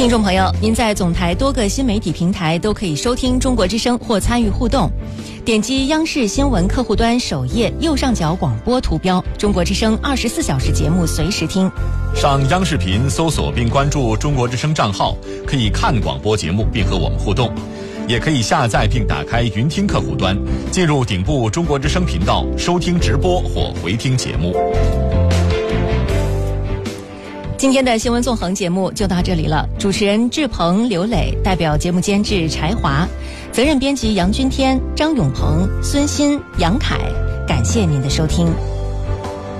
听众朋友，您在总台多个新媒体平台都可以收听中国之声或参与互动。点击央视新闻客户端首页右上角广播图标，中国之声24小时节目随时听。 上央视频搜索并关注中国之声账号，可以看广播节目并和我们互动。也可以下载并打开云听客户端，进入顶部中国之声频道收听直播或回听节目。 今天的新闻纵横节目就到这里了，主持人志鹏、刘磊，代表节目监制柴华，责任编辑杨君天、张永鹏、孙鑫、杨凯，感谢您的收听。